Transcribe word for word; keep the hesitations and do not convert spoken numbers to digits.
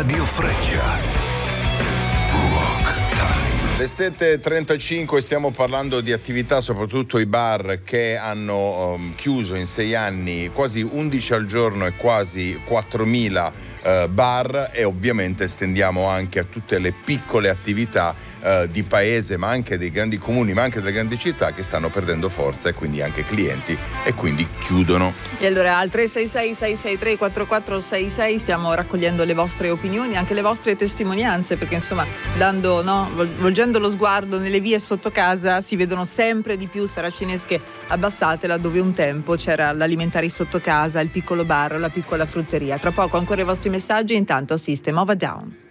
Radio Freccia. Le sette e trentacinque, stiamo parlando di attività, soprattutto i bar che hanno um, chiuso in sei anni quasi undici al giorno e quasi quattromila uh, bar, e ovviamente stendiamo anche a tutte le piccole attività uh, di paese, ma anche dei grandi comuni, ma anche delle grandi città che stanno perdendo forza, e quindi anche clienti, e quindi chiudono. E allora al tre sei sei sei sei tre quattro quattro sei sei stiamo raccogliendo le vostre opinioni, anche le vostre testimonianze, perché insomma dando, no, volgendo lo sguardo nelle vie sotto casa si vedono sempre di più saracinesche abbassate, laddove un tempo c'era l'alimentari sotto casa, il piccolo bar, la piccola frutteria. Tra poco ancora i vostri messaggi, intanto System of a Down.